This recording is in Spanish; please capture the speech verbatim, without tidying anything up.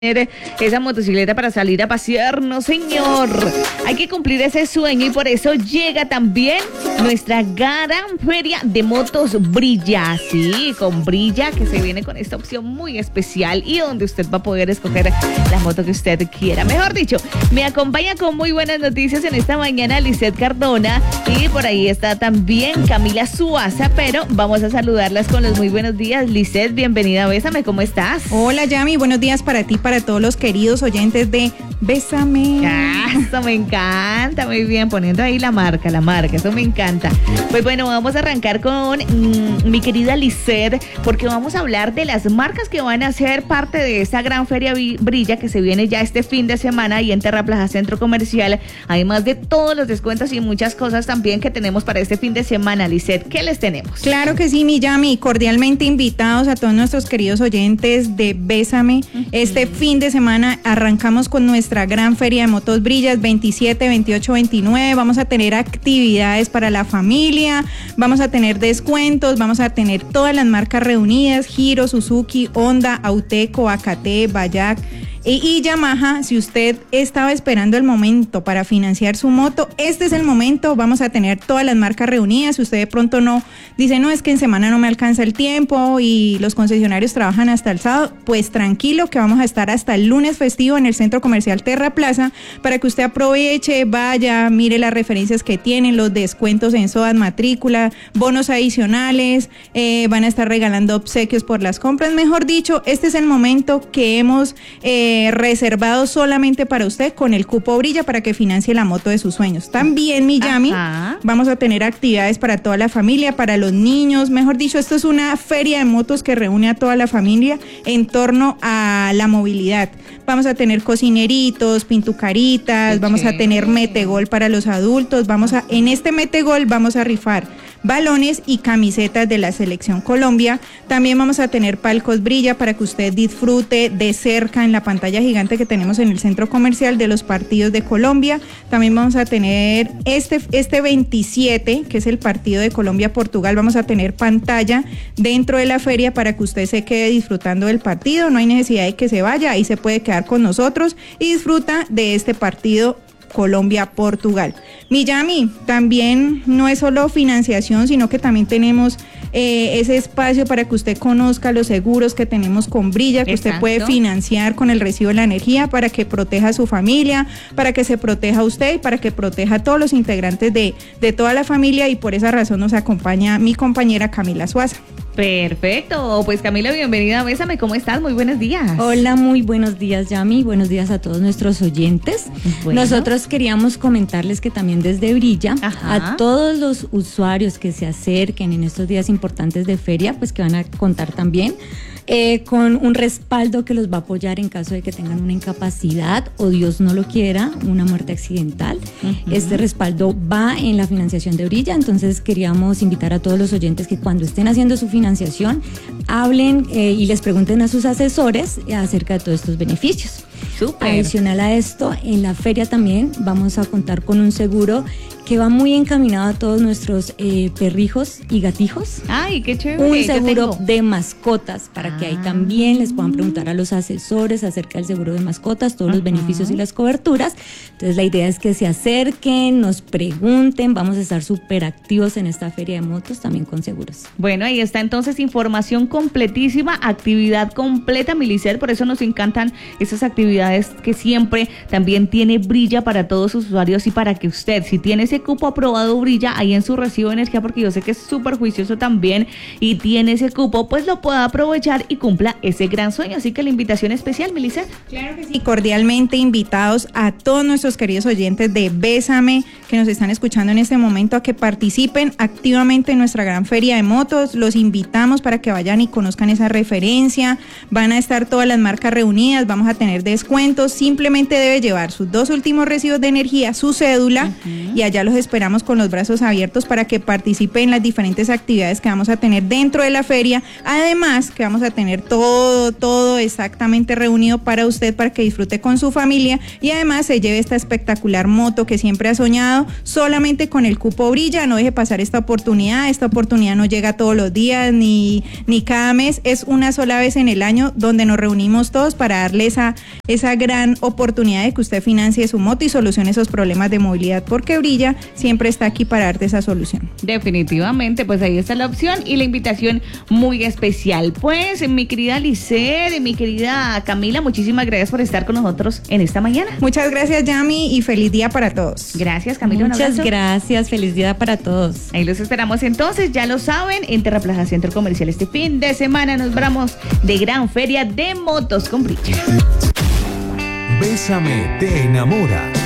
esa motocicleta para salir a pasear, no señor, hay que cumplir ese sueño y por eso llega también nuestra gran feria de motos Brilla, sí, con Brilla, que se viene con esta opción muy especial y donde usted va a poder escoger la moto que usted quiera. Mejor dicho, me acompaña con muy buenas noticias en esta mañana Lisette Cardona y por ahí está también Camila Suaza, pero vamos a saludarlas con los muy buenos días. Lisette, bienvenida a Bésame, ¿cómo estás? Hola Yami, buenos días para ti, para todos los queridos oyentes de Bésame. Ah, eso me encanta, muy bien, poniendo ahí la marca, la marca, eso me encanta. Pues bueno, vamos a arrancar con mmm, mi querida Lisette, porque vamos a hablar de las marcas que van a ser parte de esta gran feria Brilla que se viene ya este fin de semana ahí en Terraplaza Centro Comercial, además de todos los descuentos y muchas cosas también que tenemos para este fin de semana. Lisette, ¿qué les tenemos? Claro que sí, mi Yami, cordialmente invitados a todos nuestros queridos oyentes de Bésame. Uh-huh. Este fin de semana arrancamos con nuestra gran feria de motos Brillas, veintisiete, veintiocho, veintinueve. Vamos a tener actividades para la familia, vamos a tener descuentos, vamos a tener todas las marcas reunidas: Giro, Suzuki, Honda, Auteco, A K T, Bayak y, y Yamaha. Si usted estaba esperando el momento para financiar su moto, este es el momento. Vamos a tener todas las marcas reunidas. Si usted de pronto no dice, no, es que en semana no me alcanza el tiempo y los concesionarios trabajan hasta el sábado, pues tranquilo que vamos a estar hasta el lunes festivo en el Centro Comercial Terraplaza para que usted aproveche, vaya, mire las referencias que tienen, los descuentos en SOAT, matrícula, bonos adicionales, eh, van a estar regalando obsequios por las compras. Mejor dicho, este es el momento que hemos eh, reservado solamente para usted con el cupo Brilla para que financie la moto de sus sueños. También, mi Yami, Ajá. vamos a tener actividades para toda la familia, para los niños. Mejor dicho, esto es una feria de motos que reúne a toda la familia en torno a la movilidad. Vamos a tener cocineritos, pintucaritas, vamos a tener metegol para los adultos. Vamos a, en este metegol vamos a rifar balones y camisetas de la Selección Colombia. También vamos a tener palcos Brilla para que usted disfrute de cerca en la pantalla gigante que tenemos en el centro comercial de los partidos de Colombia. También vamos a tener este, este veintisiete, que es el partido de Colombia-Portugal. Vamos a tener pantalla dentro de la feria para que usted se quede disfrutando del partido. No hay necesidad de que se vaya, ahí se puede quedar con nosotros y disfruta de este partido Colombia-Portugal. Mi Yami, también no es solo financiación, sino que también tenemos eh, ese espacio para que usted conozca los seguros que tenemos con Brilla, que Exacto. usted puede financiar con el recibo de la energía para que proteja a su familia, para que se proteja a usted y para que proteja a todos los integrantes de, de toda la familia, y por esa razón nos acompaña mi compañera Camila Suaza. Perfecto, pues Camila, bienvenida a Bésame, ¿cómo estás? Muy buenos días. Hola, muy buenos días, Yami, buenos días a todos nuestros oyentes. Bueno. Nosotros queríamos comentarles que también desde Brilla, Ajá. a todos los usuarios que se acerquen en estos días importantes de feria, pues que van a contar también Eh, con un respaldo que los va a apoyar en caso de que tengan una incapacidad o, Dios no lo quiera, una muerte accidental. Uh-huh. Este respaldo va en la financiación de Brilla, entonces queríamos invitar a todos los oyentes que cuando estén haciendo su financiación hablen eh, y les pregunten a sus asesores acerca de todos estos beneficios. Súper. Adicional a esto, en la feria también vamos a contar con un seguro que va muy encaminado a todos nuestros eh, perrijos y gatijos. ¡Ay, qué chévere! Un seguro de mascotas para ah. que ahí también les puedan preguntar a los asesores acerca del seguro de mascotas, todos uh-huh. los beneficios y las coberturas. Entonces la idea es que se acerquen, nos pregunten, vamos a estar súper activos en esta feria de motos también con seguros. Bueno, ahí está entonces información completísima, actividad completa, Lisette, por eso nos encantan esas actividades que siempre también tiene Brilla para todos sus usuarios y para que usted, si tiene ese cupo aprobado Brilla ahí en su recibo de energía, porque yo sé que es súper juicioso también y tiene ese cupo, pues lo pueda aprovechar y cumpla ese gran sueño. Así que la invitación especial, Lisette. Claro que sí, cordialmente invitados a todos nuestros queridos oyentes de Bésame que nos están escuchando en este momento a que participen activamente en nuestra gran feria de motos. Los invitamos para que vayan y conozcan esa referencia. Van a estar todas las marcas reunidas, vamos a tener descuentos descuentos, simplemente debe llevar sus dos últimos recibos de energía, su cédula, uh-huh. y allá los esperamos con los brazos abiertos para que participe en las diferentes actividades que vamos a tener dentro de la feria. Además, que vamos a tener todo, todo exactamente reunido para usted, para que disfrute con su familia y además se lleve esta espectacular moto que siempre ha soñado. Solamente con el cupo Brilla, no deje pasar esta oportunidad. Esta oportunidad no llega todos los días ni, ni cada mes, es una sola vez en el año donde nos reunimos todos para darle esa, esa gran oportunidad de que usted financie su moto y solucione esos problemas de movilidad, porque Brilla siempre está aquí para darte esa solución. Definitivamente, pues ahí está la opción y la invitación muy especial. Pues mi querida Lisset, mi querida Camila, muchísimas gracias por estar con nosotros en esta mañana. Muchas gracias, Yami, y feliz día para todos. Gracias, Camila. Muchas gracias, feliz día para todos. Ahí los esperamos entonces, ya lo saben, en Terraplaza Centro Comercial este fin de semana nos vamos de gran feria de motos con Brilla. Bésame te enamora.